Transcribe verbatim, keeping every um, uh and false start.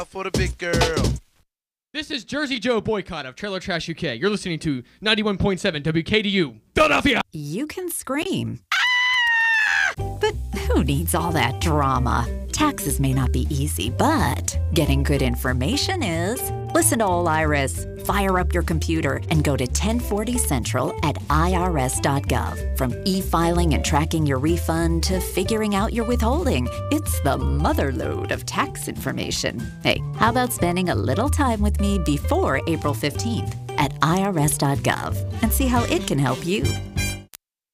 For the big girl. This is Jersey Joe Boycott of Trailer Trash U K. You're listening to ninety-one point seven W K D U, Philadelphia. You can scream. But who needs all that drama? Taxes may not be easy, but getting good information is. Listen to Ol Iris. Fire up your computer and go to ten forty Central at I R S dot gov. From e-filing and tracking your refund to figuring out your withholding, it's the motherlode of tax information. Hey, how about spending a little time with me before April fifteenth at I R S dot gov and see how it can help you?